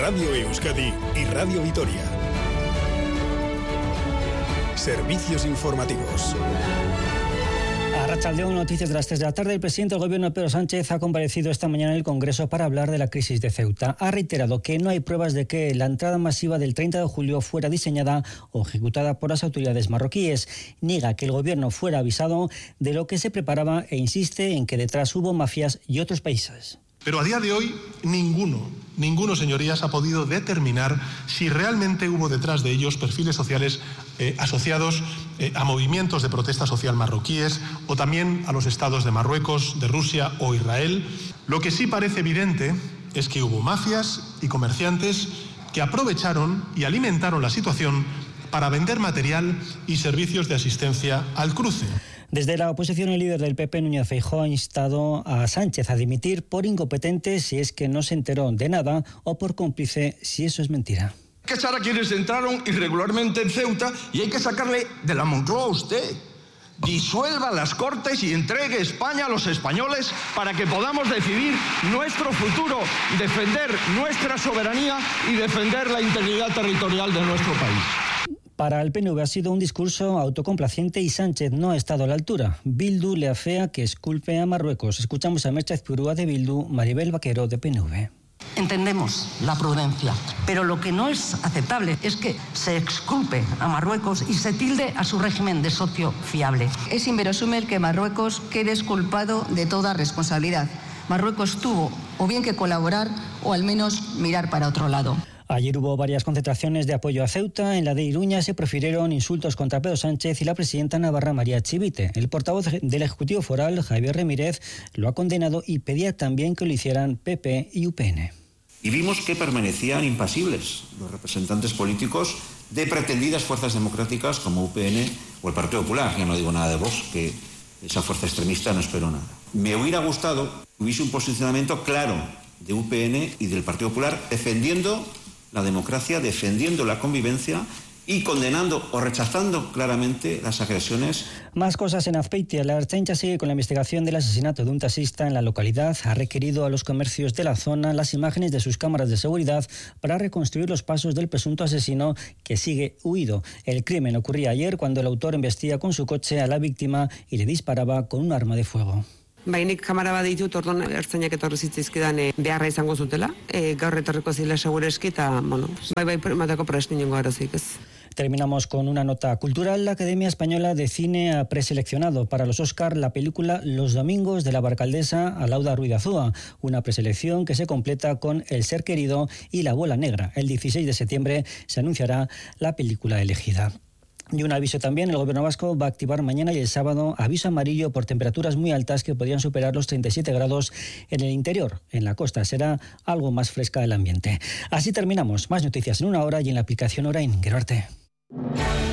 Radio Euskadi y Radio Vitoria. Servicios informativos. Arratsaldeon, noticias de las 3 de la tarde. El presidente del Gobierno, Pedro Sánchez, ha comparecido esta mañana en el Congreso para hablar de la crisis de Ceuta. Ha reiterado que no hay pruebas de que la entrada masiva del 30 de julio fuera diseñada o ejecutada por las autoridades marroquíes. Niega que el Gobierno fuera avisado de lo que se preparaba e insiste en que detrás hubo mafias y otros países. Pero a día de hoy ninguno, señorías, ha podido determinar si realmente hubo detrás de ellos perfiles sociales asociados a movimientos de protesta social marroquíes o también a los estados de Marruecos, de Rusia o Israel. Lo que sí parece evidente es que hubo mafias y comerciantes que aprovecharon y alimentaron la situación para vender material y servicios de asistencia al cruce. Desde la oposición, el líder del PP, Núñez Feijóo, ha instado a Sánchez a dimitir por incompetente si es que no se enteró de nada o por cómplice si eso es mentira. Hay que echar a quienes entraron irregularmente en Ceuta y hay que sacarle de la Moncloa a usted. Disuelva las Cortes y entregue España a los españoles para que podamos decidir nuestro futuro, defender nuestra soberanía y defender la integridad territorial de nuestro país. Para el PNV ha sido un discurso autocomplaciente y Sánchez no ha estado a la altura. Bildu le afea que exculpe a Marruecos. Escuchamos a Merche Azpurúa de Bildu, Maribel Vaquero de PNV. Entendemos la prudencia, pero lo que no es aceptable es que se exculpe a Marruecos y se tilde a su régimen de socio fiable. Es inverosímil que Marruecos quede exculpado de toda responsabilidad. Marruecos tuvo o bien que colaborar o al menos mirar para otro lado. Ayer hubo varias concentraciones de apoyo a Ceuta. En la de Iruña se profirieron insultos contra Pedro Sánchez y la presidenta navarra María Chivite. El portavoz del Ejecutivo Foral, Javier Remírez, lo ha condenado y pedía también que lo hicieran PP y UPN. Y vimos que permanecían impasibles los representantes políticos de pretendidas fuerzas democráticas como UPN o el Partido Popular. Ya no digo nada de Vox, que esa fuerza extremista no espero nada. Me hubiera gustado que hubiese un posicionamiento claro de UPN y del Partido Popular defendiendo la democracia, defendiendo la convivencia y condenando o rechazando claramente las agresiones. Más cosas en Azpeitia. La Ertzaintza sigue con la investigación del asesinato de un taxista en la localidad. Ha requerido a los comercios de la zona las imágenes de sus cámaras de seguridad para reconstruir los pasos del presunto asesino que sigue huido. El crimen ocurría ayer cuando el autor embestía con su coche a la víctima y le disparaba con un arma de fuego. Bainik kamera bat ditut, orduan ertzainak etorri zitzaizkidan beharra izango zutela. Gaur etorriko zila segureski eta, bai mateko prest inongo arazoik ez. Terminamos con una nota cultural. La Academia Española de Cine ha preseleccionado para los Oscar la película Los Domingos de la barcaldesa Alauda Ruiz de Azúa, una preselección que se completa con El Ser Querido y La Bola Negra. El 16 de septiembre se anunciará la película elegida. Y un aviso también, el Gobierno vasco va a activar mañana y el sábado aviso amarillo por temperaturas muy altas que podrían superar los 37 grados en el interior. En la costa será algo más fresca el ambiente. Así terminamos. Más noticias en una hora y en la aplicación Orain. Gero arte.